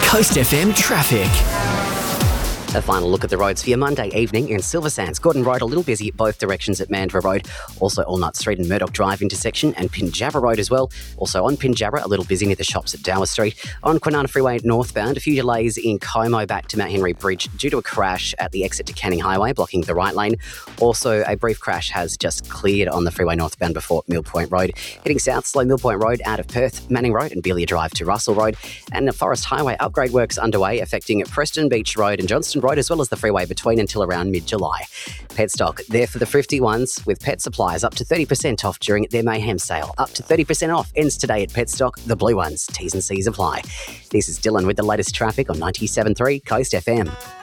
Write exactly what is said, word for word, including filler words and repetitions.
Coast F M traffic. A final look at the roads for your Monday evening in Silver Sands. Gordon Road a little busy both directions at Mandurah Road. Also Allnut Street and Murdoch Drive intersection and Pinjarra Road as well. Also on Pinjarra, a little busy near the shops at Dower Street. On Kwinana Freeway northbound, a few delays in Como back to Mount Henry Bridge due to a crash at the exit to Canning Highway, blocking the right lane. Also, a brief crash has just cleared on the freeway northbound before Mill Point Road. Heading south, slow Mill Point Road out of Perth, Manning Road and Belia Drive to Russell Road. And the Forest Highway upgrade works underway, affecting Preston Beach Road and Johnston Road, as well as the freeway between until around mid-July. Petstock, there for the thrifty ones, with pet supplies up to thirty percent off during their Mayhem sale. Up to thirty percent off ends today at Petstock, the blue ones. T's and C's apply. This is Dylan with the latest traffic on ninety-seven point three Coast F M.